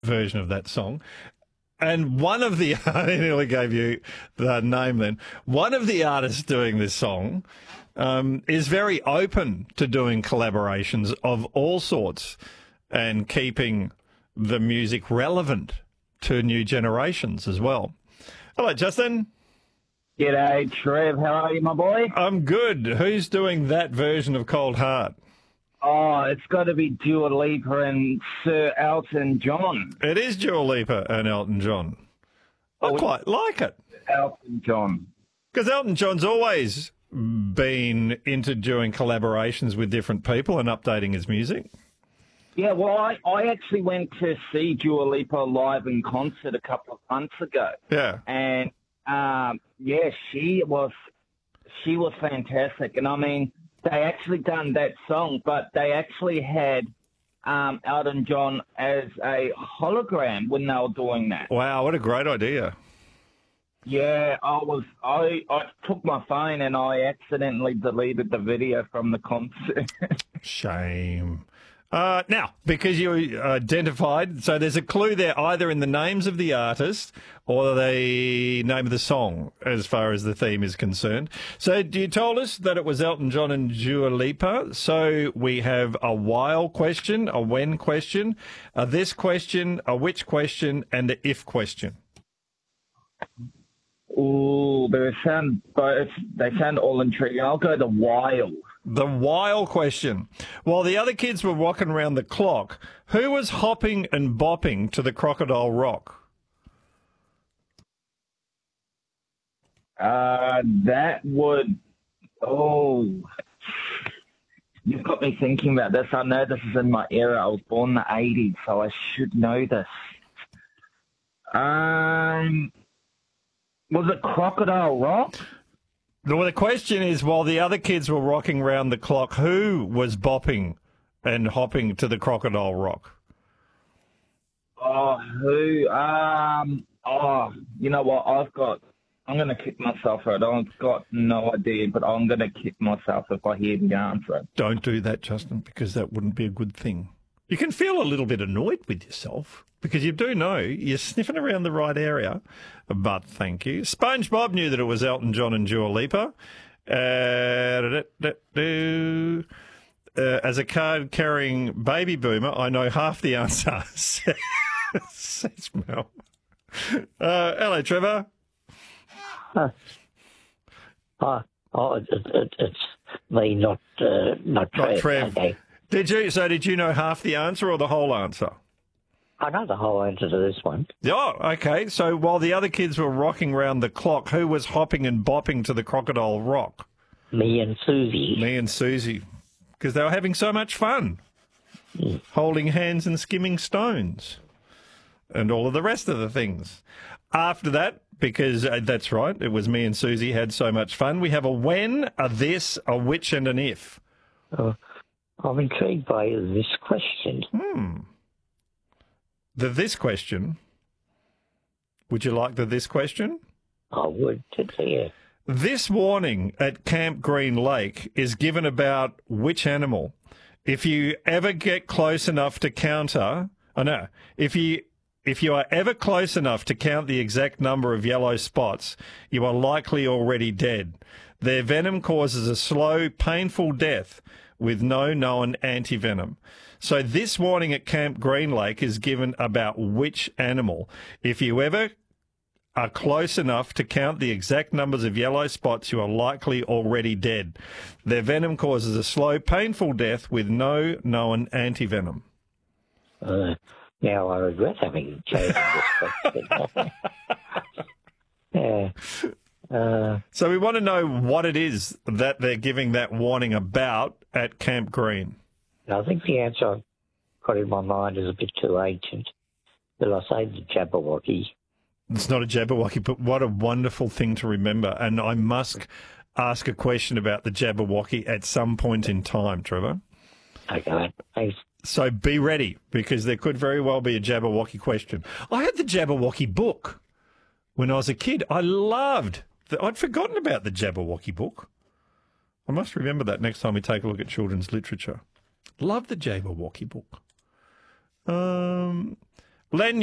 version of that song. And one of the, I nearly gave you the name then, one of the artists doing this song is very open to doing collaborations of all sorts and keeping the music relevant to new generations as well. Hello, Justin. G'day, Trev. How are you, my boy? I'm good. Who's doing that version of Cold Heart? Oh, it's got to be Dua Lipa and Sir Elton John. It is Dua Lipa and Elton John. I quite like it. Elton John. Because Elton John's always been into doing collaborations with different people and updating his music. Yeah, well, I actually went to see Dua Lipa live in concert a couple of months ago. Yeah. And, yeah, she was fantastic. And, I mean, they actually done that song, but they actually had Elton John as a hologram when they were doing that. Wow, what a great idea. Yeah, I took my phone and I accidentally deleted the video from the concert. Shame. Now, because you identified, so there's a clue there either in the names of the artist or the name of the song as far as the theme is concerned. So you told us that it was Elton John and Dua Lipa. So we have a while question, a when question, a this question, a which question, and a if question. Ooh, they sound all intriguing. I'll go the while. The while question. While the other kids were walking around the clock, who was hopping and bopping to the Crocodile Rock? That would... Oh... You've got me thinking about this. I know this is in my era. I was born in the 80s, so I should know this. Was it Crocodile Rock? Well, the question is, while the other kids were rocking round the clock, who was bopping and hopping to the Crocodile Rock? Oh, who? You know what? I'm going to kick myself out. I've got no idea, but I'm going to kick myself if I hear the answer. Don't do that, Justin, because that wouldn't be a good thing. You can feel a little bit annoyed with yourself because you do know you're sniffing around the right area. But thank you. SpongeBob knew that it was Elton John and Dua Lipa. As a card-carrying baby boomer, I know half the answer. Says Mel. Hello, Trevor. It's me, not Trev. Not Trev. Okay. Did you know half the answer or the whole answer? I know the whole answer to this one. Oh, okay. So while the other kids were rocking round the clock, who was hopping and bopping to the Crocodile Rock? Me and Susie. Me and Susie. Because they were having so much fun. Holding hands and skimming stones. And all of the rest of the things. After that, because that's right, it was me and Susie had so much fun, we have a when, a this, a which, and an if. I'm intrigued by this question. The this question. Would you like the this question? I would, yeah. This warning at Camp Green Lake is given about which animal? If you ever get close enough to if you are ever close enough to count the exact number of yellow spots, you are likely already dead. Their venom causes a slow, painful death with no known antivenom. So this warning at Camp Green Lake is given about which animal? If you ever are close enough to count the exact numbers of yellow spots, you are likely already dead. Their venom causes a slow, painful death with no known antivenom. Now I regret having chosen this question. Yeah. So we want to know what it is that they're giving that warning about at Camp Green. I think the answer I've got in my mind is a bit too ancient, but I say the Jabberwocky. It's not a Jabberwocky, but what a wonderful thing to remember. And I must ask a question about the Jabberwocky at some point in time, Trevor. Okay, thanks. So be ready, because there could very well be a Jabberwocky question. I had the Jabberwocky book when I was a kid. I'd forgotten about the Jabberwocky book. I must remember that next time we take a look at children's literature. Love the Jabberwocky book. Len,